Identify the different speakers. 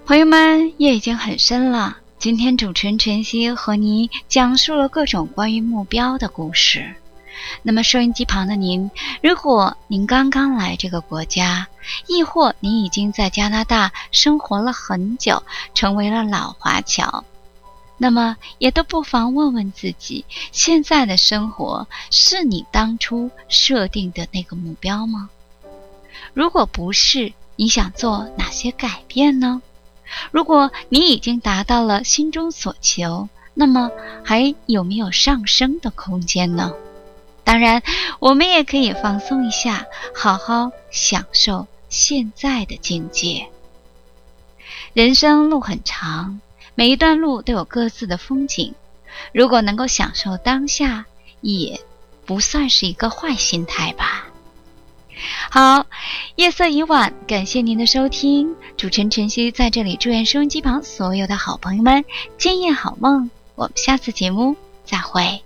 Speaker 1: 朋友们，夜已经很深了，今天主持人晨曦和您讲述了各种关于目标的故事。那么收音机旁的您，如果您刚刚来这个国家，亦或您已经在加拿大生活了很久，成为了老华侨，那么也都不妨问问自己，现在的生活是你当初设定的那个目标吗？如果不是，你想做哪些改变呢？如果你已经达到了心中所求，那么还有没有上升的空间呢？当然，我们也可以放松一下，好好享受现在的境界。人生路很长，每一段路都有各自的风景，如果能够享受当下，也不算是一个坏心态吧。好，夜色已晚，感谢您的收听，主持人晨曦在这里祝愿收音机旁所有的好朋友们今夜好梦，我们下次节目再会。